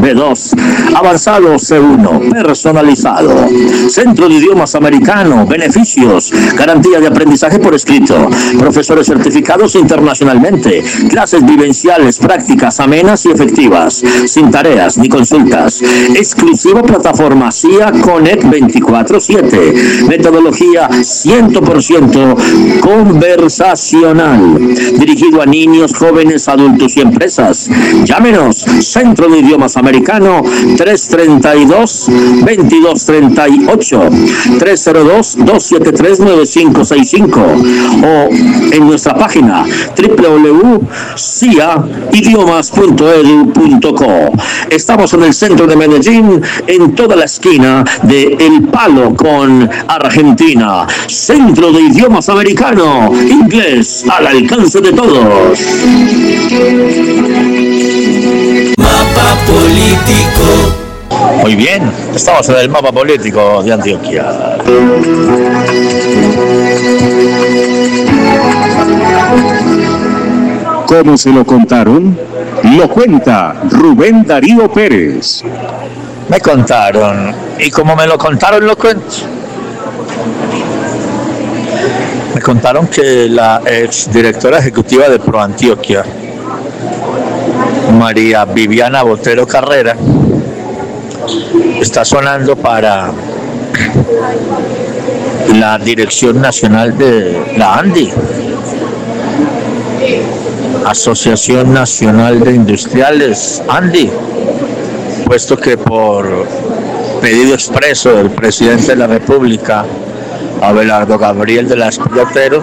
B2, avanzado C1, personalizado. Centro de Idiomas Americano, beneficios, garantía de aprendizaje por escrito, profesores certificados internacionalmente, clases vivenciales, prácticas amenas y efectivas, sin tareas ni consultas, exclusiva plataforma CIA Connect 24/7, metodología 100% conversacional, dirigido a niños, jóvenes, adultos y empresas. Llámenos, Centro de Idiomas Americano, 332-2238, 302-273-9565, o en nuestra página www.ciaidiomas.edu.co. Estamos en el centro de Medellín, en toda la esquina de El Palo con Argentina. Centro de Idiomas Americano, inglés al alcance de todos. Mapa político. Muy bien, estamos en el mapa político de Antioquia. ¿Cómo se lo contaron? Lo cuenta Rubén Darío Pérez. Me contaron, y como me lo contaron, lo cuento. Me contaron que la ex directora ejecutiva de ProAntioquia, María Viviana Botero Carrera, está sonando para la Dirección Nacional de la ANDI, Asociación Nacional de Industriales, ANDI, puesto que por pedido expreso del presidente de la República, Abelardo Gabriel de la Espriella Otero,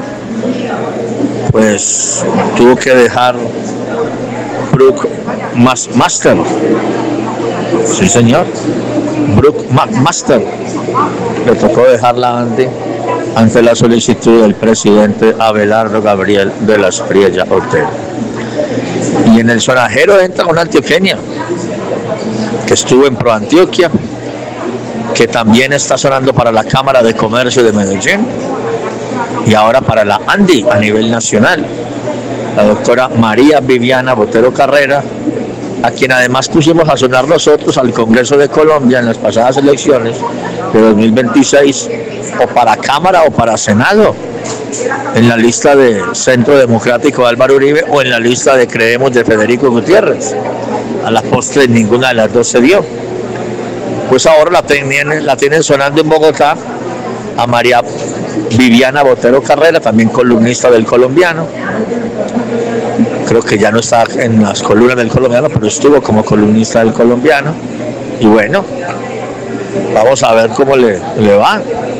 pues tuvo que dejar Brook Master. Sí, señor. Brook Master. Le tocó dejar la ANDI ante la solicitud del presidente Abelardo Gabriel de la Espriella Otero. Y en el sonajero entra una antioqueña que estuvo en ProAntioquia, que también está sonando para la Cámara de Comercio de Medellín y ahora para la ANDI a nivel nacional, la doctora María Viviana Botero Carrera, a quien además pusimos a sonar nosotros al Congreso de Colombia en las pasadas elecciones de 2026, o para Cámara o para Senado, en la lista de Centro Democrático Álvaro Uribe o en la lista de Creemos de Federico Gutiérrez. A la postre ninguna de las dos se dio. Pues ahora la tienen sonando en Bogotá a María Viviana Botero Carrera, también columnista del Colombiano. Creo que ya no está en las columnas del Colombiano, pero estuvo como columnista del Colombiano. Y bueno, vamos a ver cómo le va.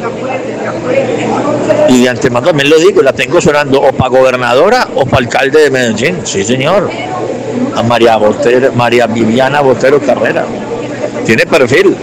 Y de antemano también lo digo, la tengo sonando o para gobernadora o para alcalde de Medellín. Sí, señor. A María Viviana Botero Carrera. Tiene perfil.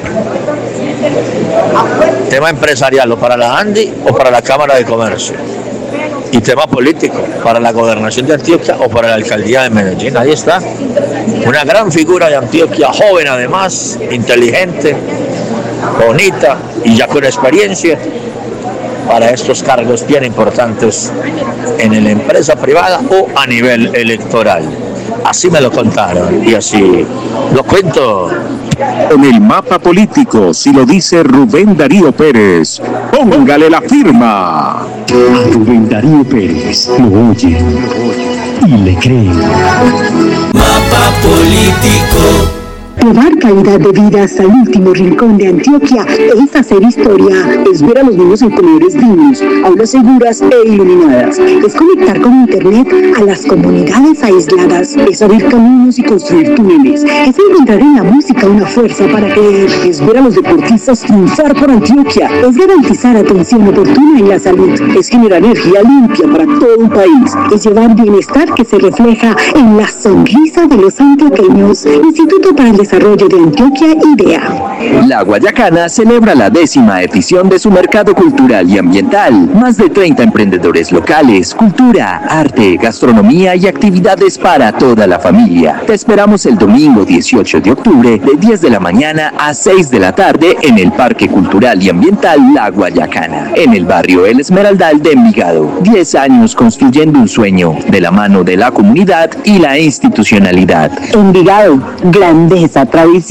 Tema empresarial o para la ANDI o para la Cámara de Comercio. Y tema político para la gobernación de Antioquia o para la alcaldía de Medellín. Ahí está. Una gran figura de Antioquia, joven además, inteligente, bonita y ya con experiencia para estos cargos bien importantes en la empresa privada o a nivel electoral. Así me lo contaron y así lo cuento. En el mapa político, si lo dice Rubén Darío Pérez, póngale la firma. A Rubén Darío Pérez lo oyen y le creen. Mapa político. Llevar calidad de vida hasta el último rincón de Antioquia es hacer historia, es ver a los niños en comedores dignos, aulas seguras e iluminadas, es conectar con internet a las comunidades aisladas, es abrir caminos y construir túneles, es encontrar en la música una fuerza para creer, es ver a los deportistas triunfar por Antioquia, es garantizar atención oportuna en la salud, es generar energía limpia para todo un país, es llevar bienestar que se refleja en la sonrisa de los antioqueños. Instituto para el Desarrollo de Antioquia, IDEA. La Guayacana celebra la 10ª edición de su mercado cultural y ambiental. Más de 30 emprendedores locales, cultura, arte, gastronomía y actividades para toda la familia. Te esperamos el domingo 18 de octubre de 10 de la mañana a 6 de la tarde en el Parque Cultural y Ambiental La Guayacana, en el barrio El Esmeraldal de Envigado. 10 años construyendo un sueño de la mano de la comunidad y la institucionalidad. Envigado, grandeza, tradición.